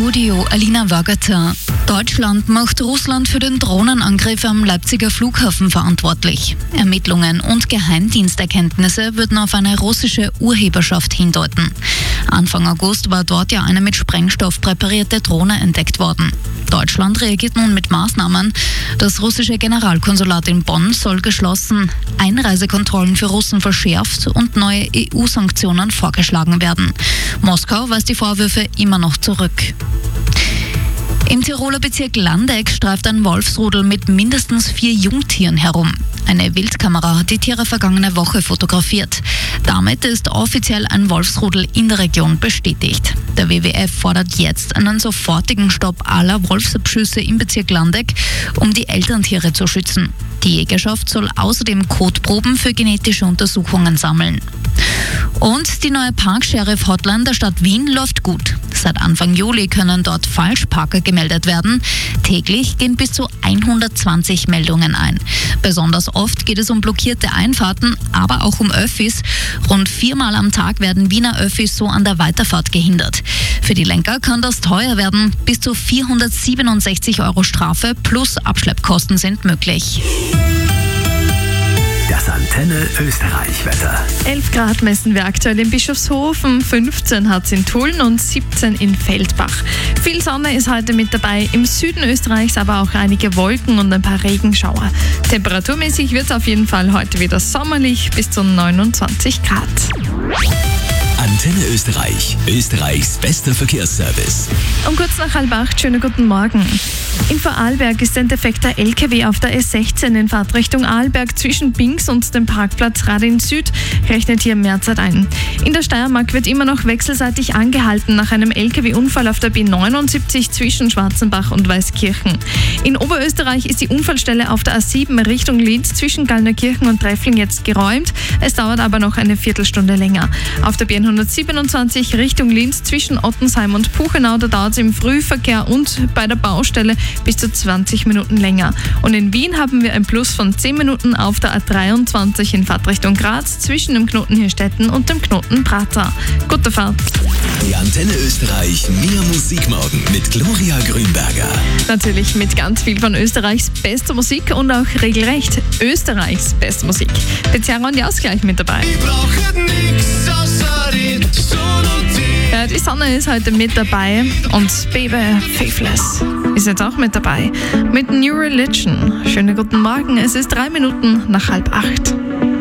Studio Alina Wagater. Deutschland macht Russland für den Drohnenangriff am Leipziger Flughafen verantwortlich. Ermittlungen und Geheimdiensterkenntnisse würden auf eine russische Urheberschaft hindeuten. Anfang August war dort ja eine mit Sprengstoff präparierte Drohne entdeckt worden. Deutschland reagiert nun mit Maßnahmen. Das russische Generalkonsulat in Bonn soll geschlossen, Einreisekontrollen für Russen verschärft und neue EU-Sanktionen vorgeschlagen werden. Moskau weist die Vorwürfe immer noch zurück. Im Tiroler Bezirk Landeck streift ein Wolfsrudel mit mindestens 4 Jungtieren herum. Eine Wildkamera hat die Tiere vergangene Woche fotografiert. Damit ist offiziell ein Wolfsrudel in der Region bestätigt. Der WWF fordert jetzt einen sofortigen Stopp aller Wolfsabschüsse im Bezirk Landeck, um die Elterntiere zu schützen. Die Jägerschaft soll außerdem Kotproben für genetische Untersuchungen sammeln. Und die neue Park-Sheriff-Hotline der Stadt Wien läuft gut. Seit Anfang Juli können dort Falschparker gemeldet werden. Täglich gehen bis zu 120 Meldungen ein. Besonders oft geht es um blockierte Einfahrten, aber auch um Öffis. Rund 4-mal am Tag werden Wiener Öffis so an der Weiterfahrt gehindert. Für die Lenker kann das teuer werden. Bis zu 467 € Strafe plus Abschleppkosten sind möglich. Das Antenne Österreich-Wetter. 11 Grad messen wir aktuell in Bischofshofen, 15 hat es in Tulln und 17 in Feldbach. Viel Sonne ist heute mit dabei, im Süden Österreichs aber auch einige Wolken und ein paar Regenschauer. Temperaturmäßig wird es auf jeden Fall heute wieder sommerlich bis zu 29 Grad. Antenne Österreich, Österreichs bester Verkehrsservice. Um kurz nach 7:30, schönen guten Morgen. In Vorarlberg ist ein defekter LKW auf der S16 in Fahrtrichtung Arlberg zwischen Binks und dem Parkplatz Radin Süd. Rechnet hier mehr Zeit ein. In der Steiermark wird immer noch wechselseitig angehalten nach einem LKW-Unfall auf der B79 zwischen Schwarzenbach und Weißkirchen. In Oberösterreich ist die Unfallstelle auf der A7 Richtung Linz zwischen Gallnerkirchen und Treffling jetzt geräumt. Es dauert aber noch eine Viertelstunde länger. Auf der B127 Richtung Linz zwischen Ottensheim und Puchenau, da dauert es im Frühverkehr und bei der Baustelle bis zu 20 Minuten länger. Und in Wien haben wir ein Plus von 10 Minuten auf der A23 in Fahrtrichtung Graz zwischen dem Knoten Hirstetten und dem Knoten Prater. Gute Fahrt. Die Antenne Österreich mehr Musik morgen mit Gloria Grünberger. Natürlich mit ganz viel von Österreichs bester Musik und auch regelrecht Österreichs beste Musik. Bezerra und Ausgleich mit dabei. Ich brauche nichts außer die Sonne und die. Ja, die Sonne ist heute mit dabei und Baby Faithless ist jetzt auch mit dabei. Mit New Religion. Schönen guten Morgen, es ist 3 Minuten nach 7:30.